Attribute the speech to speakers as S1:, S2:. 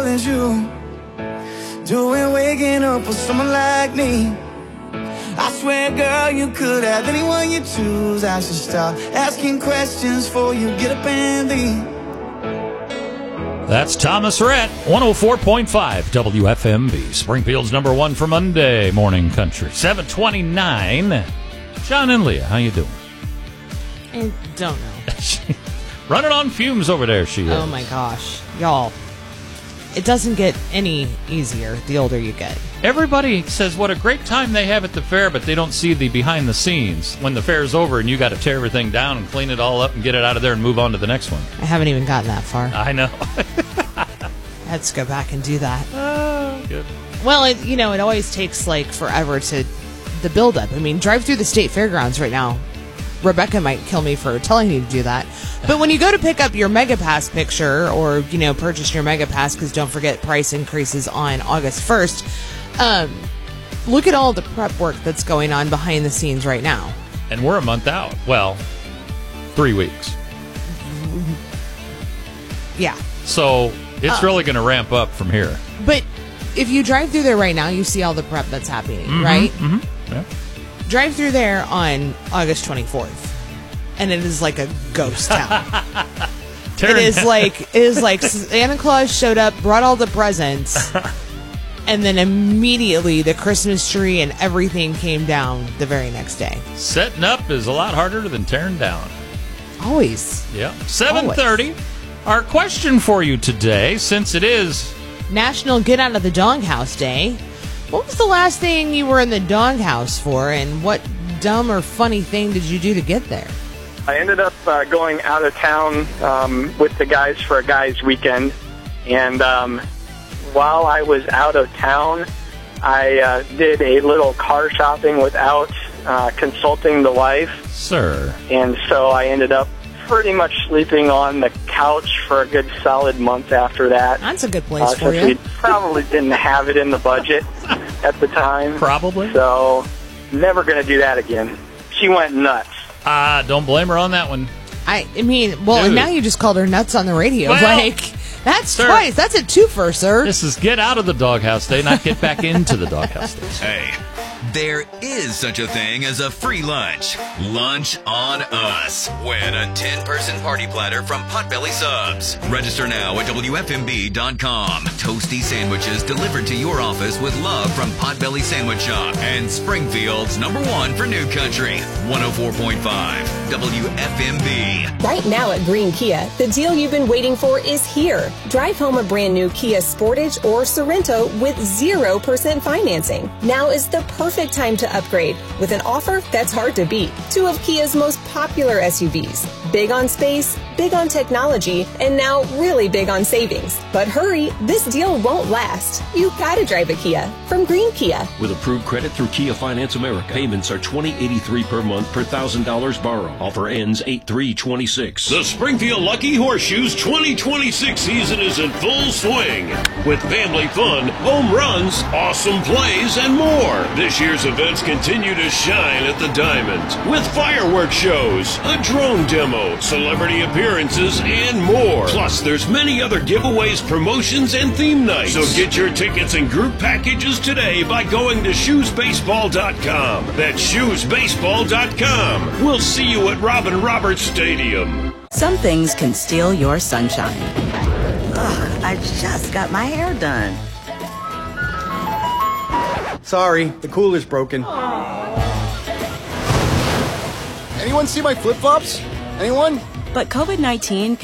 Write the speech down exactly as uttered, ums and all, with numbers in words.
S1: as you doing waking up with someone like me. I swear, girl, you could have anyone you choose. I should stop asking questions for you get up and leave.
S2: That's Thomas Rhett, one oh four point five W F M B, Springfield's number one for Monday morning country. seven twenty-nine. John and Leah, how you doing?
S3: I don't know.
S2: Running on fumes over there, she is.
S3: Oh my gosh, y'all. It doesn't get any easier the older you get.
S2: Everybody says what a great time they have at the fair, but they don't see the behind the scenes when the fair's over and you got to tear everything down and clean it all up and get it out of there and move on to the next one.
S3: I haven't even gotten that far.
S2: I know.
S3: I had to go back and do that.
S2: Oh, good.
S3: Well, it, you know, it always takes like forever to the build up. I mean, drive through the state fairgrounds right now. Rebecca might kill me for telling you to do that. But when you go to pick up your MegaPass picture or, you know, purchase your MegaPass, because don't forget price increases on August first, um, look at all the prep work that's going on behind the scenes right now.
S2: And we're a month out. Well, three weeks.
S3: Yeah.
S2: So it's
S3: uh,
S2: really going to ramp up from here.
S3: But if you drive through there right now, you see all the prep that's happening,
S2: mm-hmm,
S3: right?
S2: Mm-hmm. Yeah.
S3: Drive through there on August twenty-fourth, and it is like a ghost town. It is like it is like Santa Claus showed up, brought all the presents, and then immediately the Christmas tree and everything came down the very next day.
S2: Setting up is a lot harder than tearing down.
S3: Always.
S2: Yeah. seven thirty. Our question for you today, since it is
S3: National Get Out of the Doghouse Day, what was the last thing you were in the doghouse for, and what dumb or funny thing did you do to get there?
S4: I ended up uh, going out of town um, with the guys for a guys' weekend, and um, while I was out of town, I uh, did a little car shopping without uh, consulting the wife.
S2: Sir.
S4: And so I ended up pretty much sleeping on the couch for a good solid month after that.
S3: That's a good place
S4: uh,
S3: for
S4: since
S3: you.
S4: We probably didn't have it in the budget at the time.
S2: Probably.
S4: So never going to do that again. She went nuts.
S2: Ah, don't blame her on that one.
S3: I, I mean, well,
S2: Dude.
S3: now you just called her nuts on the radio.
S2: Well,
S3: like, that's
S2: sir,
S3: twice. That's a twofer, sir.
S2: This is get out of the doghouse day, not get back into the doghouse day.
S5: Hey, there is such a thing as a free lunch. Lunch on us. Win a ten-person party platter from Potbelly Subs. Register now at W F M B dot com. Toasty sandwiches delivered to your office with love from Potbelly Sandwich Shop and Springfield's number one for New Country. one oh four point five W F M B.
S6: Right now at Green Kia, the deal you've been waiting for is here. Drive home a brand new Kia Sportage or Sorento with zero percent financing. Now is the perfect time to upgrade with an offer that's hard to beat. Two of Kia's most popular S U Vs. Big on space, big on technology, and now really big on savings. But hurry, this deal won't last. You gotta drive a Kia from Green Kia.
S7: With approved credit through Kia Finance America, payments are twenty eighty-three per month per one thousand dollars borrow. Offer ends eight three twenty-six.
S8: The Springfield Lucky Horseshoes twenty twenty-six season is in full swing with family fun, home runs, awesome plays, and more. This year's events continue to shine at the Diamond with fireworks shows, a drone demo, celebrity appearances, and more. Plus, there's many other giveaways, promotions, and theme nights. So get your tickets and group packages today by going to shoes baseball dot com. That's shoes baseball dot com. We'll see you at Robin Roberts Stadium.
S9: Some things can steal your sunshine. Ugh, I just got my hair done.
S10: Sorry, the cooler's broken. Anyone see my flip-flops? Anyone?
S9: But COVID nineteen